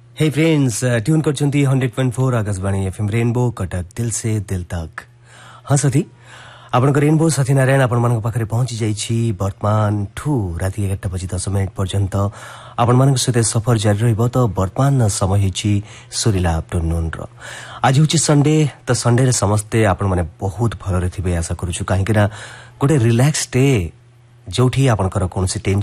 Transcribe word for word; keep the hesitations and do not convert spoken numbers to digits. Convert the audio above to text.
हे friends tune करछंती hundred point four Akashvani FM rainbow Cuttack दिल से दिल तक। हाँ साथी आपण रेनबो साथी नारायण आपण मान पाखरे पहुंची जाइछि वर्तमान ठू राति एगारटा बजी दस मिनट पर्यंत आपण मान सहित सफर जारी रहइबो। तो वर्तमान समय हिछि सुरिला आफ्टरनून रो आज हुछि संडे। तो संडे रे समस्ते आपण माने बहुत भलो रे थिबे आशा करूछु, काहे कि ना गोटे रिलैक्स डे जोठी आपनकर कोनसी टेंशन